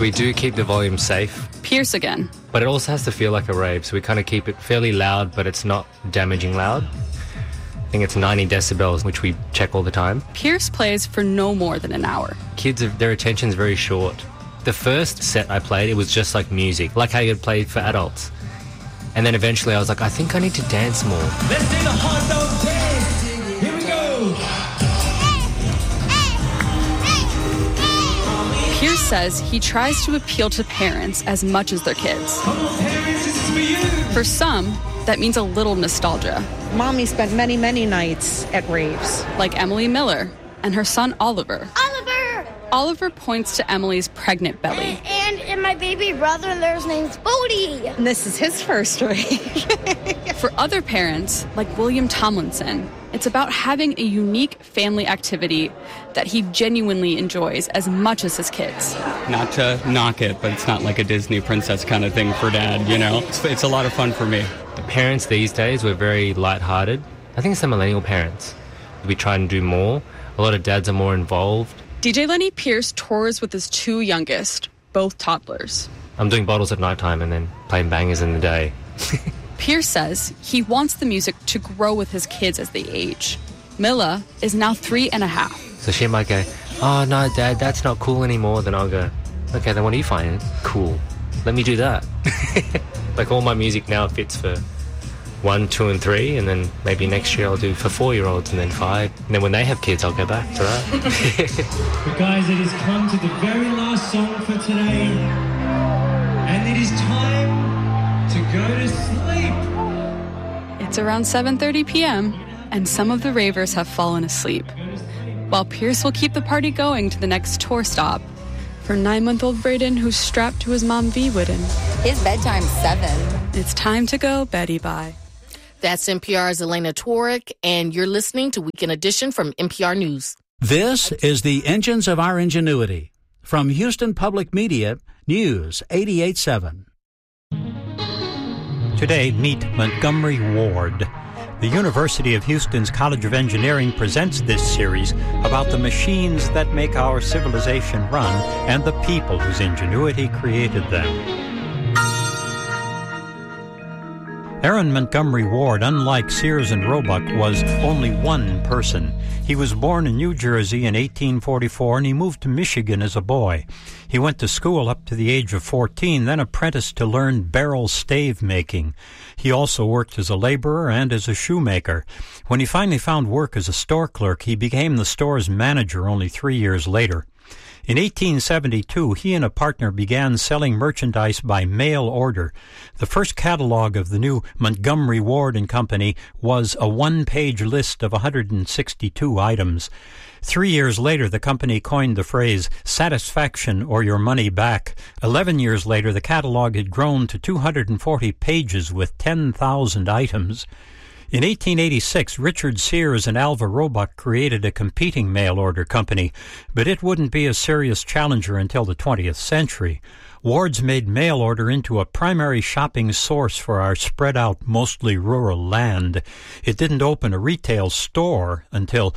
We do keep the volume safe. Pierce again. But it also has to feel like a rave, so we kind of keep it fairly loud, but it's not damaging loud. I think it's 90 decibels, which we check all the time. Pierce plays for no more than an hour. Kids, their attention's very short. The first set I played, it was just like music, like how you'd play for adults. And then eventually I was like, I think I need to dance more. Let's do the hot dog dance. Here we go. Pierce says he tries to appeal to parents as much as their kids. Come on, parents, this is for you. For some, that means a little nostalgia. Mommy spent many, many nights at raves. Like Emily Miller and her son Oliver. Oliver! Oliver points to Emily's pregnant belly. And my baby brother, there's name's Bodie. And this is his first rave. For other parents, like William Tomlinson, it's about having a unique family activity that he genuinely enjoys as much as his kids. Not to knock it, but it's not like a Disney princess kind of thing for Dad, you know? It's a lot of fun for me. The parents these days were very lighthearted. I think it's the millennial parents. We try and do more. A lot of dads are more involved. DJ Lenny Pierce tours with his two youngest, both toddlers. I'm doing bottles at nighttime and then playing bangers in the day. Pierce says he wants the music to grow with his kids as they age. Milla is now 3.5. So she might go, oh, no, Dad, that's not cool anymore. Then I'll go, okay, then what are you finding cool? Let me do that. Like all my music now fits for 1, 2, and 3, and then maybe next year I'll do for 4-year-olds and then 5. And then when they have kids, I'll go back to that. But guys, it has come to the very last song for today. And it is time to go to sleep. It's around 7:30 p.m., and some of the ravers have fallen asleep, while Pierce will keep the party going to the next tour stop. For 9-month-old Braden, who's strapped to his mom V-Wooden. His bedtime's 7. It's time to go Betty-bye. That's NPR's Elena Torek, and you're listening to Weekend Edition from NPR News. This is the Engines of Our Ingenuity. From Houston Public Media, News 88.7. Today, meet Montgomery Ward. The University of Houston's College of Engineering presents this series about the machines that make our civilization run and the people whose ingenuity created them. Aaron Montgomery Ward, unlike Sears and Roebuck, was only one person. He was born in New Jersey in 1844, and he moved to Michigan as a boy. He went to school up to the age of 14, then apprenticed to learn barrel stave making. He also worked as a laborer and as a shoemaker. When he finally found work as a store clerk, he became the store's manager only 3 years later. In 1872, he and a partner began selling merchandise by mail order. The first catalog of the new Montgomery Ward and Company was a one-page list of 162 items. 3 years later, the company coined the phrase, satisfaction or your money back. 11 years later, the catalog had grown to 240 pages with 10,000 items. In 1886, Richard Sears and Alva Roebuck created a competing mail-order company, but it wouldn't be a serious challenger until the 20th century. Ward's made mail order into a primary shopping source for our spread-out, mostly rural land. It didn't open a retail store until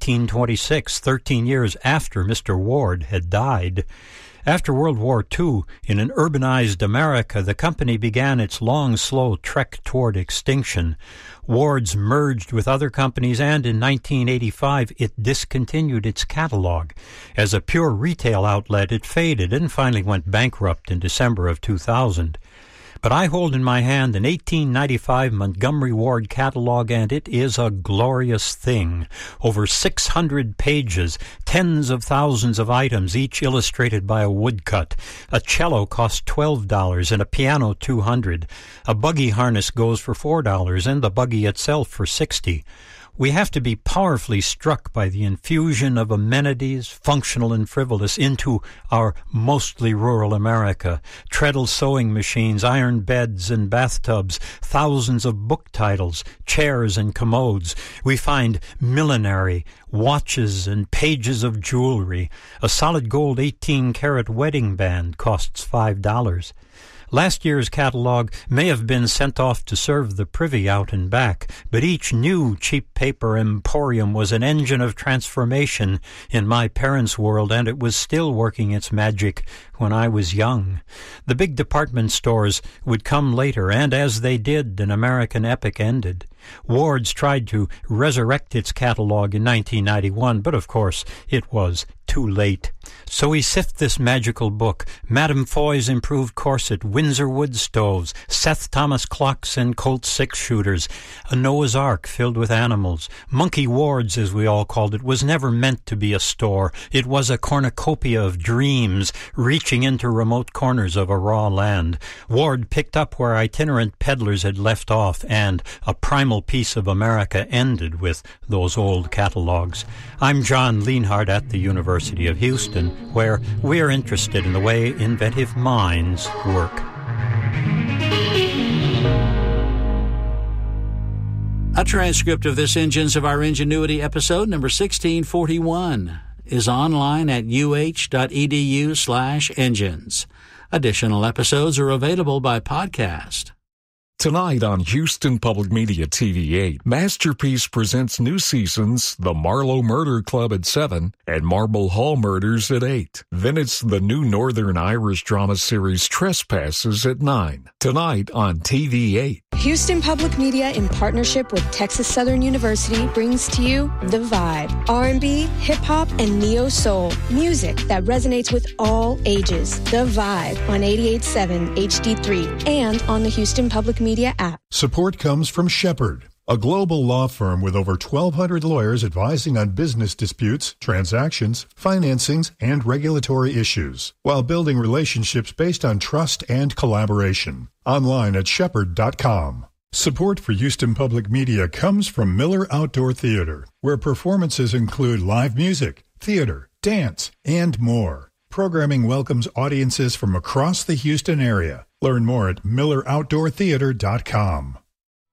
1926, 13 years after Mr. Ward had died. After World War II, in an urbanized America, the company began its long, slow trek toward extinction. Ward's merged with other companies, and in 1985 it discontinued its catalog. As a pure retail outlet, it faded and finally went bankrupt in December of 2000. But I hold in my hand an 1895 Montgomery Ward catalog, and it is a glorious thing. Over 600 pages, tens of thousands of items, each illustrated by a woodcut. A cello costs $12 and a piano $200. A buggy harness goes for $4 and the buggy itself for $60. We have to be powerfully struck by the infusion of amenities, functional and frivolous, into our mostly rural America. Treadle sewing machines, iron beds and bathtubs, thousands of book titles, chairs and commodes. We find millinery, watches and pages of jewelry. A solid gold 18-karat wedding band costs $5. Last year's catalog may have been sent off to serve the privy out and back, but each new cheap paper emporium was an engine of transformation in my parents' world, and it was still working its magic when I was young. The big department stores would come later, and as they did, an American epic ended. Ward's tried to resurrect its catalog in 1991, but of course it was too late. So we sift this magical book: Madame Foy's improved corset, Windsor wood stoves, Seth Thomas clocks and Colt six-shooters, a Noah's Ark filled with animals. Monkey Ward's, as we all called it, was never meant to be a store. It was a cornucopia of dreams reaching into remote corners of a raw land. Ward picked up where itinerant peddlers had left off, and a primal piece of America ended with those old catalogs. I'm John Lienhardt at the University of Houston, where we're interested in the way inventive minds work. A transcript of this Engines of Our Ingenuity episode, number 1641, is online at uh.edu/engines. Additional episodes are available by podcast. Tonight on Houston Public Media TV8, Masterpiece presents new seasons The Marlowe Murder Club at 7 and Marble Hall Murders at 8. Then it's the new Northern Irish drama series Trespasses at 9. Tonight on TV8. Houston Public Media, in partnership with Texas Southern University, brings to you The Vibe. R&B, hip-hop, and neo-soul. Music that resonates with all ages. The Vibe on 88.7 HD3 and on the Houston Public Media app. Support comes from Shepherd, a global law firm with over 1,200 lawyers advising on business disputes, transactions, financings, and regulatory issues, while building relationships based on trust and collaboration. Online at shepherd.com. Support for Houston Public Media comes from Miller Outdoor Theater, where performances include live music, theater, dance, and more. Programming welcomes audiences from across the Houston area. Learn more at milleroutdoortheater.com.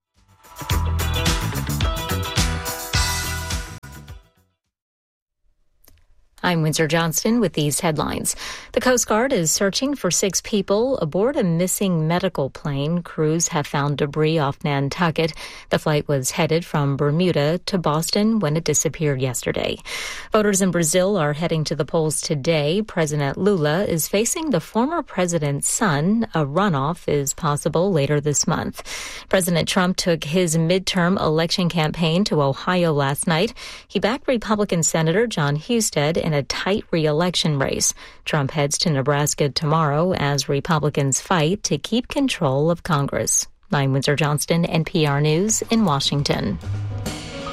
I'm Windsor Johnston with these headlines. The Coast Guard is searching for 6 people aboard a missing medical plane. Crews have found debris off Nantucket. The flight was headed from Bermuda to Boston when it disappeared yesterday. Voters in Brazil are heading to the polls today. President Lula is facing the former president's son. A runoff is possible later this month. President Trump took his midterm election campaign to Ohio last night. He backed Republican Senator John Husted in a tight re-election race. Trump heads to Nebraska tomorrow as Republicans fight to keep control of Congress. I'm Windsor Johnston, NPR News in Washington.